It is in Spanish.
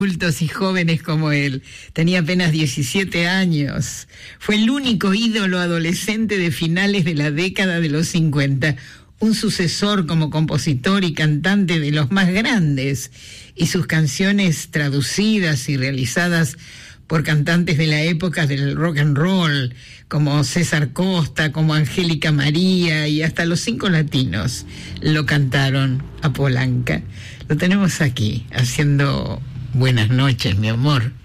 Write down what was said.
adultos y jóvenes como él. Tenía apenas 17 años. Fue el único ídolo adolescente de finales de la década de los 50. Un sucesor como compositor y cantante de los más grandes. Y sus canciones traducidas y realizadas por cantantes de la época del rock and roll, como César Costa, como Angélica María, y hasta los 5 latinos lo cantaron a Polanca. Lo tenemos aquí, haciendo Buenas noches, mi amor.